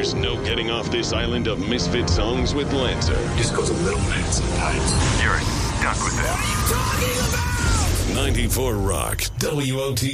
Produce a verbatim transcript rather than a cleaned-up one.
There's no getting off this island of misfit songs with Lancer. Just goes a little mad sometimes. You're stuck with it. ninety-four Rock, W O T